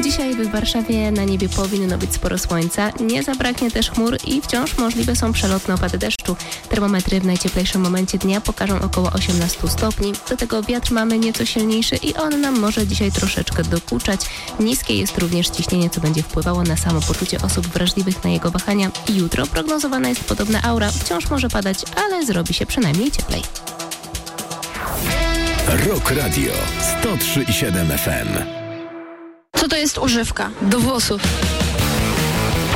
Dzisiaj w Warszawie na niebie powinno być sporo słońca, nie zabraknie też chmur i wciąż możliwe są przelotne opady deszczu. Termometry w najcieplejszym momencie dnia pokażą około 18 stopni. Do tego wiatr mamy nieco silniejszy i on nam może dzisiaj troszeczkę dokuczać. Niskie jest również ciśnienie, co będzie wpływało na samopoczucie osób wrażliwych na jego wahania. Jutro prognozowana jest podobna aura. Wciąż może padać, ale zrobi się przynajmniej cieplej. Rock Radio 103,7 FM. Co to jest używka? Do włosów.